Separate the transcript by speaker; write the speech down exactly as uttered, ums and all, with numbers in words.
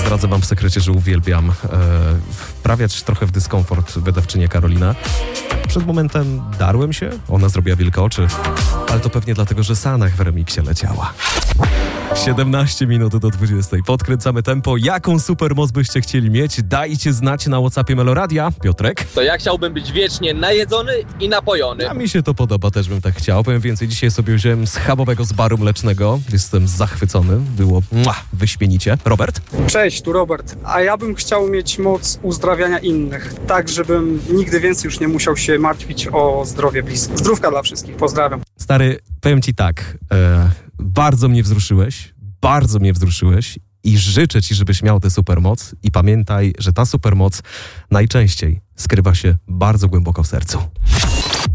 Speaker 1: Zdradzę wam w sekrecie, że uwielbiam e, wprawiać trochę w dyskomfort wydawczynię Karolinę. Przed momentem darłem się, ona zrobiła wielkie oczy, ale to pewnie dlatego, że Sanach w remiksie leciała. siedemnaście minut do dwudziestej. Podkręcamy tempo. Jaką supermoc byście chcieli mieć? Dajcie znać na WhatsAppie Meloradia. Piotrek?
Speaker 2: To ja chciałbym być wiecznie najedzony i napojony.
Speaker 1: A mi się to podoba, też bym tak chciał. Powiem więcej, dzisiaj sobie wziąłem schabowego z baru mlecznego. Jestem zachwycony. Było mua, wyśmienicie. Robert?
Speaker 3: Cześć, tu Robert. A ja bym chciał mieć moc uzdrawiania innych, tak żebym nigdy więcej już nie musiał się martwić o zdrowie bliskich. Zdrówka dla wszystkich, pozdrawiam.
Speaker 1: Stary, powiem ci tak, e, bardzo mnie wzruszyłeś, bardzo mnie wzruszyłeś i życzę ci, żebyś miał tę supermoc i pamiętaj, że ta supermoc najczęściej skrywa się bardzo głęboko w sercu.